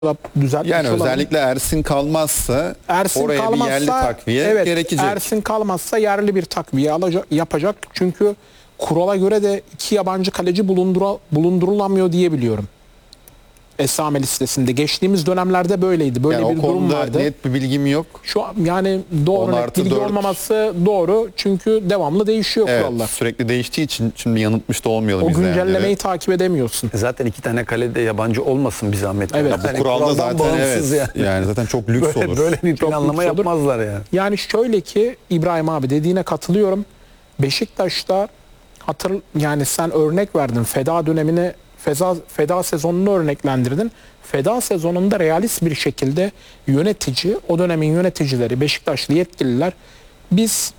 düzeltmiş Yani olabilir. özellikle Ersin kalmazsa Ersin oraya kalmazsa, bir yerli takviye evet, gerekecek. Ersin kalmazsa yerli bir takviye yapacak. Çünkü kurala göre de 2 yabancı kaleci bulundurulamıyor diye biliyorum. Esame listesinde. Geçtiğimiz dönemlerde böyleydi. Böyle Yani bir o durum konuda vardı. net bir bilgim yok. Şu an yani doğru net bilgi 10+4. olmaması doğru. Çünkü devamlı değişiyor Evet, kurallar. sürekli değiştiği için şimdi yanıltmış da olmayalım O izleyenleri. güncellemeyi takip edemiyorsun. Zaten 2 tane kalede yabancı olmasın bir zahmet. Evet. Ya bu Yani kuralda kuraldan zaten bağımsız evet. Yani zaten çok lüks böyle, olur. böyle bir Çok planlama lüks olur. yapmazlar yani. Yani şöyle ki İbrahim abi dediğine katılıyorum. Beşiktaş'ta yani sen örnek verdin. Feda dönemini, feda sezonunu örneklendirdin. Feda sezonunda realist bir şekilde yönetici, o dönemin yöneticileri, Beşiktaşlı yetkililer biz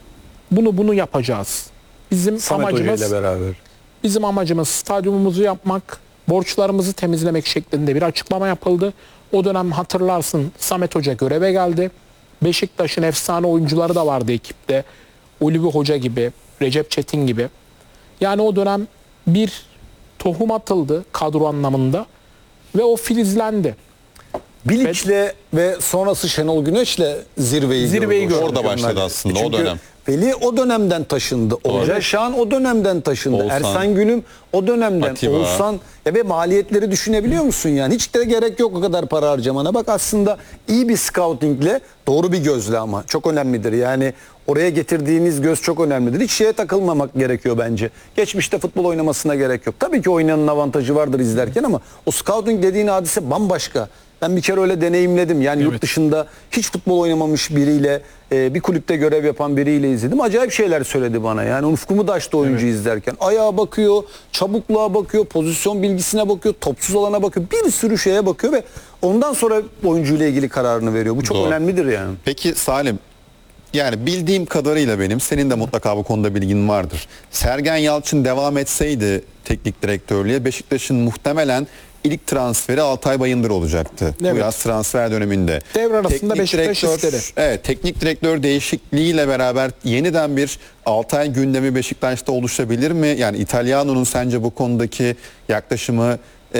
bunu yapacağız. Samet Hoca ile beraber. Bizim amacımız stadyumumuzu yapmak, borçlarımızı temizlemek şeklinde bir açıklama yapıldı. O dönem hatırlarsın Samet Hoca göreve geldi. Beşiktaş'ın efsane oyuncuları da vardı ekipte. Ulvi Hoca gibi, Recep Çetin gibi. Yani o dönem bir tohum atıldı kadro anlamında ve o filizlendi. Bilic'le ve sonrası Şenol Güneş'le zirveyi gördü. Orada başladı aslında o Çünkü dönem. Veli o dönemden taşındı. Olcay Şahan o dönemden taşındı. Oğuzhan, Ersan Gülüm o dönemden. Atiba. Oğuzhan ve maliyetleri düşünebiliyor musun yani? Hiç de gerek yok o kadar para harcamana. Bak aslında iyi bir scoutingle doğru bir gözle ama çok önemlidir. Yani oraya getirdiğiniz göz çok önemlidir. Hiç şeye takılmamak gerekiyor bence. Geçmişte futbol oynamasına gerek yok. Tabii ki oynayanın avantajı vardır izlerken ama o scouting dediğin hadise bambaşka. Ben bir kere öyle deneyimledim. Yani yurt dışında hiç futbol oynamamış biriyle, bir kulüpte görev yapan biriyle izledim. Acayip şeyler söyledi bana. Yani ufkumu da açtı oyuncu izlerken. Ayağa bakıyor, çabukluğa bakıyor, pozisyon bilgisine bakıyor, topsuz alana bakıyor. Bir sürü şeye bakıyor ve ondan sonra oyuncuyla ilgili kararını veriyor. Bu çok Doğru. önemlidir yani. Peki Salim, yani bildiğim kadarıyla benim, senin de mutlaka bu konuda bilgin vardır. Sergen Yalçın devam etseydi teknik direktörlüğe Beşiktaş'ın muhtemelen ilk transferi Altay Bayındır olacaktı. Evet. Bu yaz transfer döneminde. Devre arasında Beşiktaş istedi. Evet, teknik direktör değişikliğiyle beraber yeniden bir Altay gündemi Beşiktaş'ta oluşabilir mi? Yani İtalyano'nun sence bu konudaki yaklaşımı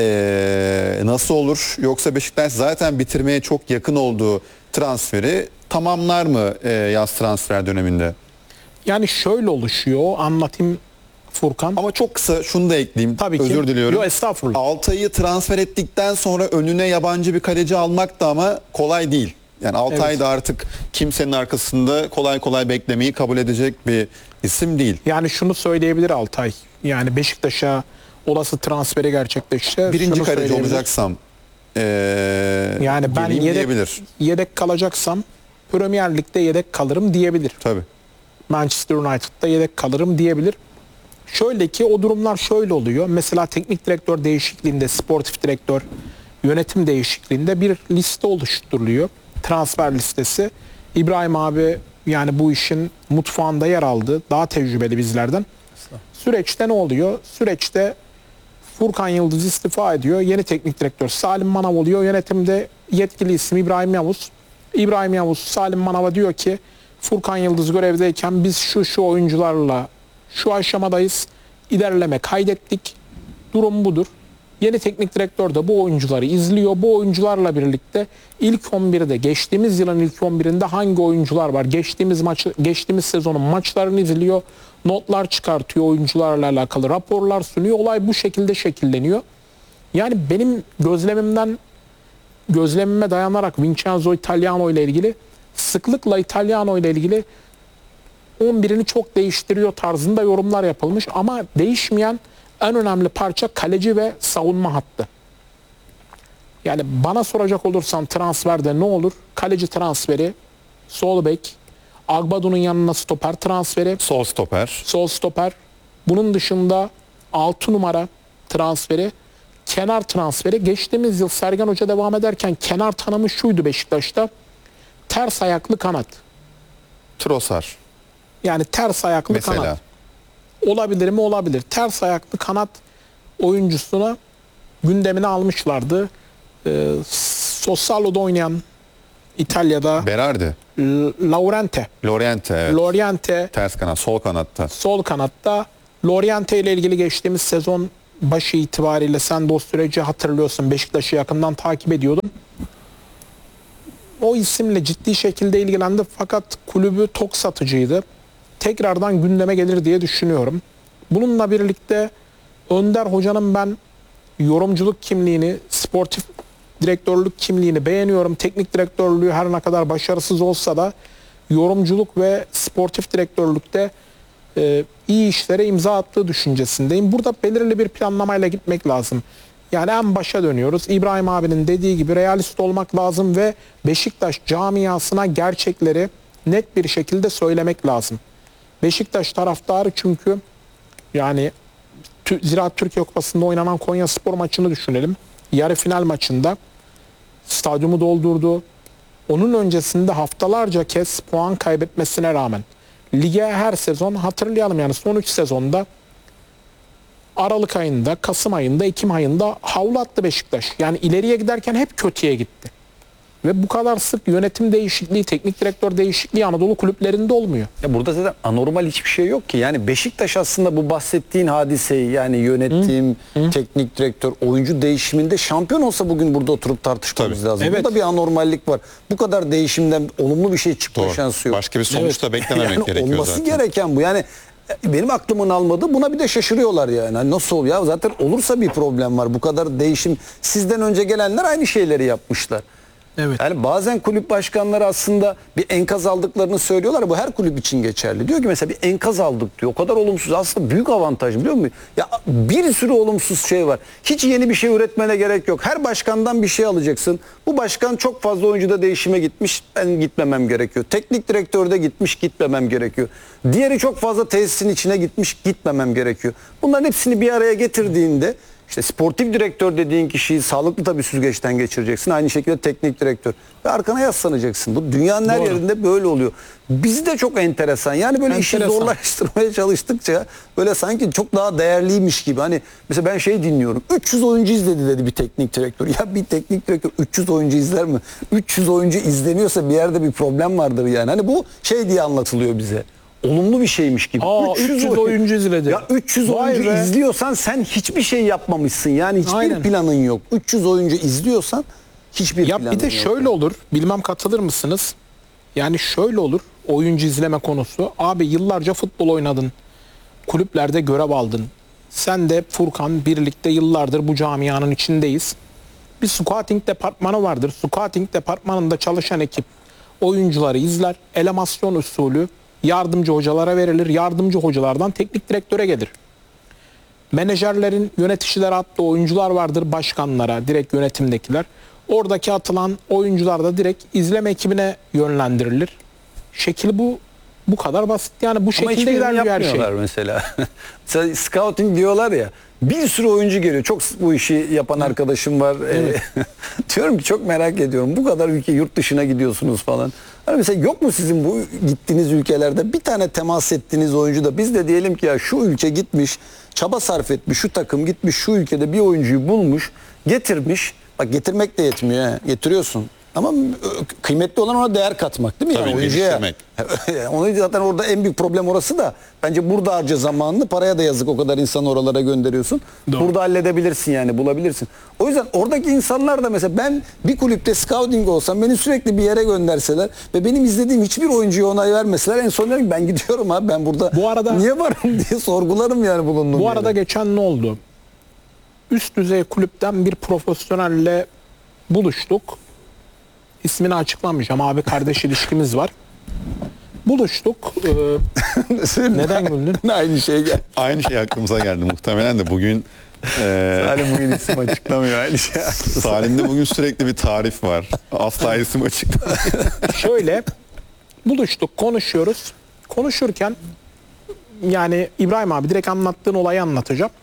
nasıl olur? Yoksa Beşiktaş zaten bitirmeye çok yakın olduğu transferi tamamlar mı yaz transfer döneminde? Yani şöyle oluşuyor, anlatayım Furkan. Ama çok kısa şunu da ekleyeyim. Tabii ki. Özür diliyorum. Yo, estağfurullah. Altay'ı transfer ettikten sonra önüne yabancı bir kaleci almak da ama kolay değil. Yani Altay da artık kimsenin arkasında kolay kolay beklemeyi kabul edecek bir isim değil. Yani şunu söyleyebilir Altay. Yani Beşiktaş'a olası transferi gerçekleşse Birinci şunu kaleci söyleyebilir. olacaksam Yani ben geleyim diyebilir. yedek kalacaksam Premier Lig'de yedek kalırım diyebilir. Tabii. Manchester United'da yedek kalırım diyebilir. Şöyle ki o durumlar şöyle oluyor. Mesela teknik direktör değişikliğinde, sportif direktör, yönetim değişikliğinde bir liste oluşturuluyor. Transfer listesi. İbrahim abi yani bu işin mutfağında yer aldı. Daha tecrübeli bizlerden. Süreçte ne oluyor? Süreçte Furkan Yıldız istifa ediyor. Yeni teknik direktör Salim Manav oluyor. Yönetimde yetkili isim İbrahim Yavuz. İbrahim Yavuz Salim Manav'a diyor ki Furkan Yıldız görevdeyken biz şu oyuncularla şu aşamadayız. İlerleme kaydettik. Durum budur. Yeni teknik direktör de bu oyuncuları izliyor. Bu oyuncularla birlikte ilk 11'de geçtiğimiz yılın ilk 11'inde hangi oyuncular var? Geçtiğimiz sezonun maçlarını izliyor. Notlar çıkartıyor oyuncularla alakalı raporlar sunuyor. Olay bu şekilde şekilleniyor. Yani benim gözlemime dayanarak Vincenzo Italiano ile ilgili sıklıkla Italiano ile ilgili 11'ini çok değiştiriyor tarzında yorumlar yapılmış ama değişmeyen en önemli parça kaleci ve savunma hattı. Yani bana soracak olursan transferde ne olur? Kaleci transferi, sol bek, Agbadu'nun yanına stoper transferi, Sol stoper. Bunun dışında 6 numara transferi, kenar transferi. Geçtiğimiz yıl Sergen Hoca devam ederken kenar tanımı şuydu Beşiktaş'ta. Ters ayaklı kanat. Trossard. Yani ters ayaklı Mesela. kanat. Olabilir mi? Olabilir. Ters ayaklı kanat oyuncusuna gündemine almışlardı. Sassuolo'da oynayan İtalya'da Berardi. Loriente. Evet. Loriente Ters kanat, sol kanatta. sol kanatta. Loriente ile ilgili geçtiğimiz sezon başı itibariyle sen de o süreci hatırlıyorsun. Beşiktaş'ı yakından takip ediyordun. O isimle ciddi şekilde ilgilendi fakat kulübü tok satıcıydı. Tekrardan gündeme gelir diye düşünüyorum. Bununla birlikte Önder Hoca'nın ben yorumculuk kimliğini, sportif direktörlük kimliğini beğeniyorum. Teknik direktörlüğü her ne kadar başarısız olsa da yorumculuk ve sportif direktörlükte iyi işlere imza attığı düşüncesindeyim. Burada belirli bir planlamayla gitmek lazım. Yani en başa dönüyoruz. İbrahim abinin dediği gibi realist olmak lazım ve Beşiktaş camiasına gerçekleri net bir şekilde söylemek lazım. Beşiktaş taraftarı çünkü yani Ziraat Türkiye Kupası'nda oynanan Konyaspor maçını düşünelim. Yarı final maçında stadyumu doldurdu. Onun öncesinde haftalarca kez puan kaybetmesine rağmen lige her sezon hatırlayalım yani son 3 sezonda Aralık ayında, Kasım ayında, Ekim ayında havlu attı Beşiktaş. Yani ileriye giderken hep kötüye gitti. Ve bu kadar sık yönetim değişikliği, teknik direktör değişikliği Anadolu kulüplerinde olmuyor. Ya burada zaten anormal hiçbir şey yok ki. Yani Beşiktaş aslında bu bahsettiğin hadiseyi yani yönetim, teknik direktör, oyuncu değişiminde şampiyon olsa bugün burada oturup tartışmamız Tabii. lazım. Evet. Burada bir anormallik var. Bu kadar değişimden olumlu bir şey çıkma Doğru. şansı yok. Başka bir sonuç da beklememek Yani gerekiyor olması zaten. gereken bu. Yani benim aklımın almadığı buna bir de şaşırıyorlar yani. Hani nasıl oluyor? Ya zaten olursa bir problem var. Bu kadar değişim. Sizden önce gelenler aynı şeyleri yapmışlar. Evet. Yani bazen kulüp başkanları aslında bir enkaz aldıklarını söylüyorlar. Bu her kulüp için geçerli. Diyor ki mesela bir enkaz aldık diyor. O kadar olumsuz. Aslında büyük avantaj biliyor musun? Ya bir sürü olumsuz şey var. Hiç yeni bir şey üretmene gerek yok. Her başkandan bir şey alacaksın. Bu başkan çok fazla oyuncuda değişime gitmiş. Ben gitmemem gerekiyor. Teknik direktör de gitmiş. Gitmemem gerekiyor. Diğeri çok fazla tesisin içine gitmiş. Gitmemem gerekiyor. Bunların hepsini bir araya getirdiğinde İşte sportif direktör dediğin kişiyi sağlıklı tabii süzgeçten geçireceksin. Aynı şekilde teknik direktör. Ve arkana yaslanacaksın. Bu dünyanın her Doğru. yerinde böyle oluyor. Bizde çok enteresan. Yani böyle işi Enteresan. zorlaştırmaya çalıştıkça böyle sanki çok daha değerliymiş gibi. Hani mesela ben şey dinliyorum. 300 oyuncu izledi dedi bir teknik direktör. Ya bir teknik direktör 300 oyuncu izler mi? 300 oyuncu izleniyorsa bir yerde bir problem vardır yani. Hani bu şey diye anlatılıyor bize. Olumlu bir şeymiş gibi. 300 oyuncu izledi. Ya 300 Vay oyuncu be. izliyorsan sen hiçbir şey yapmamışsın. Yani hiçbir Aynen. planın yok. 300 oyuncu izliyorsan hiçbir planın Ya yok. bir de şöyle olur. Bilmem katılır mısınız? Yani şöyle olur. Oyuncu izleme konusu. Abi yıllarca futbol oynadın. Kulüplerde görev aldın. Sen de Furkan birlikte yıllardır bu camianın içindeyiz. Bir scouting departmanı vardır. Scouting departmanında çalışan ekip oyuncuları izler. Elemasyon usulü yardımcı hocalara verilir. Yardımcı hocalardan teknik direktöre gelir. Menajerlerin yöneticilere attığı oyuncular vardır başkanlara, direkt yönetimdekiler. Oradaki atılan oyuncular da direkt izleme ekibine yönlendirilir. Şekil bu kadar basit. Yani bu Ama şekilde hiçbirini ilerliyor her şey. yapmıyorlar mesela. Mesela scouting diyorlar ya. Bir sürü oyuncu geliyor. Çok bu işi yapan arkadaşım var. Diyorum ki çok merak ediyorum. Bu kadar ülke yurt dışına gidiyorsunuz falan. Hani mesela yok mu sizin bu gittiğiniz ülkelerde bir tane temas ettiğiniz oyuncu da biz de diyelim ki ya şu ülke gitmiş, çaba sarf etmiş, şu takım gitmiş, şu ülkede bir oyuncuyu bulmuş, getirmiş. Bak getirmek de yetmiyor. He. Getiriyorsun. Ama kıymetli olan ona değer katmak değil mi? Tabii, Yani oyuncuya. geliştirmek. Onu zaten orada en büyük problem orası da. Bence burada harca zamanını, paraya da yazık o kadar insanı oralara gönderiyorsun. Doğru. Burada halledebilirsin yani bulabilirsin. O yüzden oradaki insanlar da mesela ben bir kulüpte scouting olsam beni sürekli bir yere gönderseler ve benim izlediğim hiçbir oyuncuya onay vermeseler en son derim ki ben gidiyorum abi ben burada Bu arada- niye varım diye sorgularım yani bulunduğum Bu yere. arada geçen ne oldu? Üst düzey kulüpten bir profesyonelle buluştuk. İsmini açıklamayacağım. Abi kardeş ilişkimiz var. Buluştuk. Neden güldün? Aynı şey gel. Aynı şey aklımıza geldi muhtemelen de bugün Salim bugün isim açıklamıyor aynı şey. Salim'de bugün sürekli bir tarif var. Asla isim açıklamıyor. Şöyle buluştuk, konuşuyoruz. Konuşurken yani İbrahim abi direkt anlattığın olayı anlatacağım.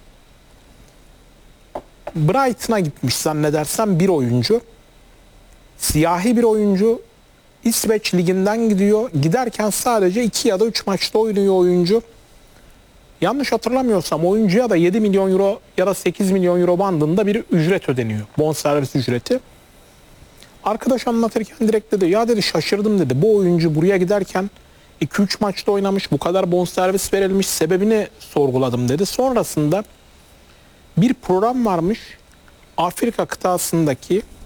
Brighton'a gitmiş zannedersem bir oyuncu. Siyahi bir oyuncu. İsveç liginden gidiyor. Giderken sadece 2 ya da 3 maçta oynuyor oyuncu. Yanlış hatırlamıyorsam oyuncuya da 7 milyon euro ya da 8 milyon euro bandında bir ücret ödeniyor. Bonservis ücreti. Arkadaş anlatırken direkt dedi ya dedi şaşırdım dedi. Bu oyuncu buraya giderken 2-3 maçta oynamış, bu kadar bonservis verilmiş, sebebini sorguladım dedi. Sonrasında bir program varmış. Afrika kıtasındaki